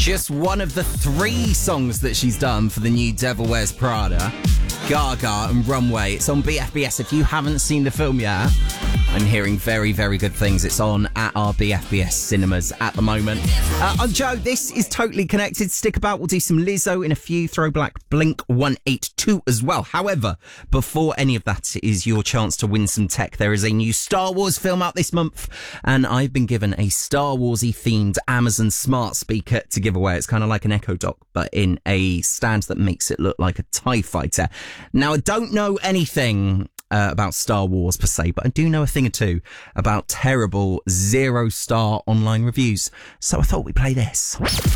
just one of the 3 songs that she's done for the new Devil Wears Prada, Gaga and Runway. It's on BFBS. If you haven't seen the film yet, I'm hearing very, very good things. It's on at our BFBS cinemas at the moment. I'm Joe. This is Totally Connected. Stick about. We'll do some Lizzo in a few. Throwback Blink 182 as well. However, before any of that is your chance to win some tech. There is a new Star Wars film out this month, and I've been given a Star Warsy themed Amazon smart speaker to give away. It's kind of like an Echo Dot, but in a stand that makes it look like a TIE fighter. Now, I don't know anything about Star Wars per se, but I do know a thing or two about terrible 0-star online reviews. So I thought we'd play this.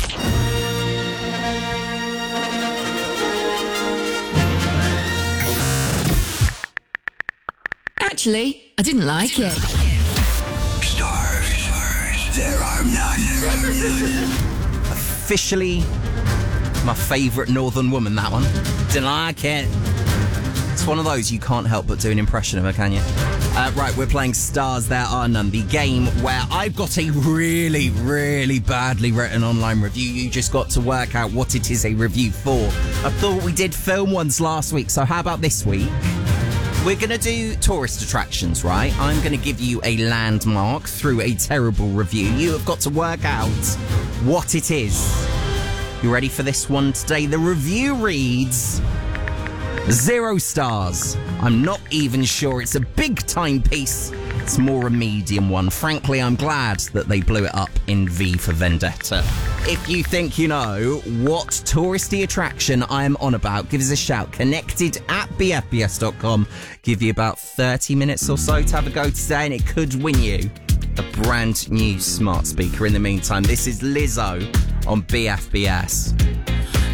Actually, I didn't like it. Stars, there are none. Officially my favourite Northern woman, that one. Didn't like it. It's one of those you can't help but do an impression of her, can you? Right, we're playing Stars, There Are None, the game where I've got a really, really badly written online review. You just got to work out what it is a review for. I thought we did film ones last week, so how about this week? We're going to do tourist attractions, right? I'm going to give you a landmark through a terrible review. You have got to work out what it is. You ready for this one today? The review reads 0 stars. I'm not even sure it's a big time piece. It's more a medium one. Frankly, I'm glad that they blew it up in V for Vendetta. If you think you know what touristy attraction I am on about, give us a shout. Connected at bfbs.com. Give you about 30 minutes or so to have a go today, and it could win you a brand new smart speaker. In the meantime, this is Lizzo on BFBS.